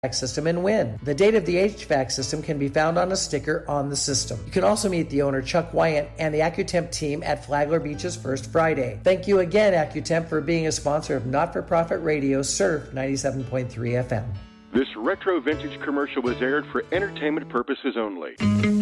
system and win. The date of the HVAC system can be found on a sticker on the system. You can also meet the owner, Chuck Wyant, and the AccuTemp team at Flagler Beach's First Friday. Thank you again, AccuTemp, for being a sponsor of Not-for-Profit Radio Surf 97.3 FM. This retro vintage commercial was aired for entertainment purposes only.